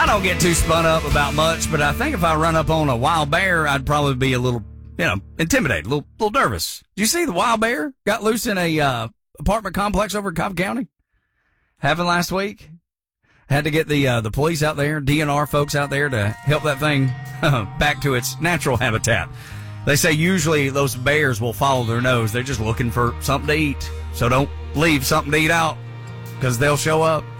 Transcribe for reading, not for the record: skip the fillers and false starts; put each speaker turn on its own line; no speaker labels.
I don't get too spun up about much, but I think if I run up on a wild bear, I'd probably be a little, intimidated, a little nervous. Did you see the wild bear got loose in a apartment complex over in Cobb County? Happened last week. Had to get the police out there, DNR folks out there to help that thing back to its natural habitat. They say usually those bears will follow their nose. They're just looking for something to eat. So don't leave something to eat out because they'll show up.